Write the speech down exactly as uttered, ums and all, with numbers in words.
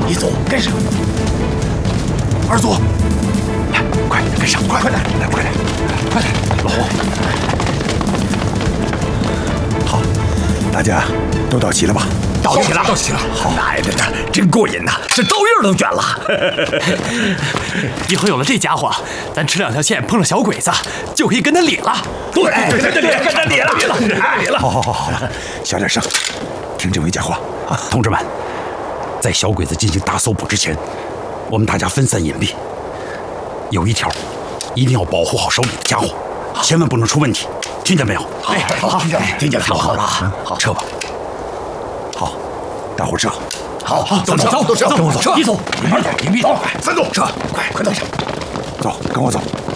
一组跟上。二组，来，快跟上，快快点，来，快点，快点，老胡。好，大家都到齐了吧？ 到齐了，到齐了。 好，来着呢，真过瘾呐，这刀刃都卷了。 以后有了这家伙，咱吃两条线碰上小鬼子，就可以跟他理了。 对，跟他理，跟他理了，理了，理了。好好好好，小点声，听这位讲话啊， 同志们，在小鬼子进行大搜捕之前，我们大家分散隐蔽。有一条，一定要保护好手里的家伙，千万不能出问题，听见没有？ 哎，好，听见了，听见了， 好了， 好， 撤吧。 好，大伙撤。 好，好， 走走走， 走， 跟我走， 一走， 隐蔽点，隐蔽点，三走，撤，快快到上，走，跟我走。